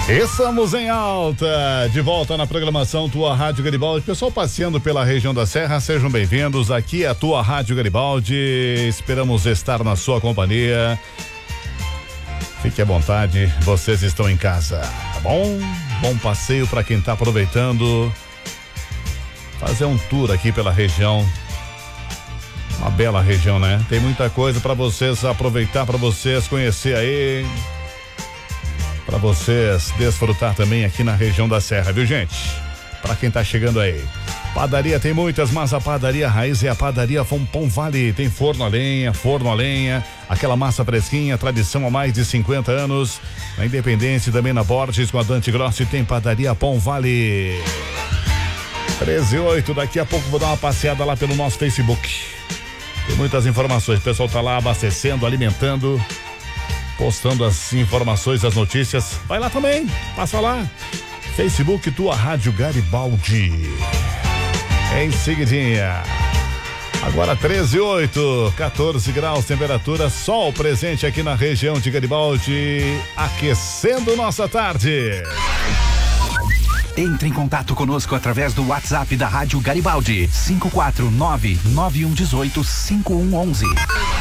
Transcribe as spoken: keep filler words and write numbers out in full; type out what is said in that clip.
Estamos em alta, de volta na programação Tua Rádio Garibaldi. Pessoal passeando pela região da Serra, sejam bem-vindos. Aqui é a Tua Rádio Garibaldi. Esperamos estar na sua companhia. Fique à vontade, vocês estão em casa, tá bom? Bom passeio para quem tá aproveitando. Fazer um tour aqui pela região. Uma bela região, né? Tem muita coisa para vocês aproveitar, para vocês conhecer aí. Para vocês desfrutar também aqui na região da Serra, viu, gente? Para quem tá chegando aí. Padaria tem muitas, mas a padaria raiz é a padaria Pão Vale. Tem forno a lenha, forno a lenha, aquela massa fresquinha, tradição há mais de cinquenta anos. Na Independência, também na Borges, com a Dante Grossi, tem padaria Pão Vale. treze e oito, daqui a pouco vou dar uma passeada lá pelo nosso Facebook. Tem muitas informações, o pessoal tá lá abastecendo, alimentando, postando as informações, as notícias. Vai lá também, passa lá. Facebook Tua Rádio Garibaldi. Em seguidinha. Agora treze e oito, quatorze graus, temperatura, sol presente aqui na região de Garibaldi, aquecendo nossa tarde. Entre em contato conosco através do WhatsApp da Rádio Garibaldi, cinco quatro nove nove um um oito cinco um um um.